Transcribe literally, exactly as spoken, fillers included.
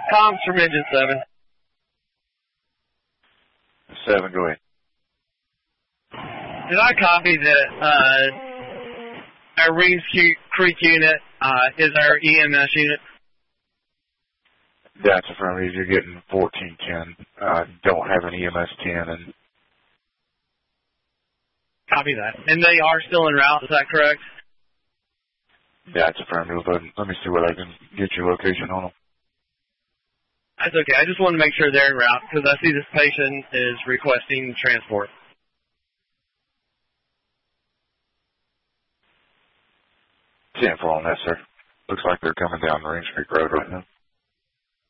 Comms from engine seven. Seven, go ahead. Did I copy that uh, our Reeves Creek unit uh, is our E M S unit? That's affirmative. You're getting fourteen ten. Uh, don't have an E M S ten. And copy that. And they are still en route, is that correct? That's affirmative. But let me see what I can get your location on them. That's okay. I just want to make sure they're en route because I see this patient is requesting transport. ten four on that, sir. Looks like they're coming down Marine Street Road right now.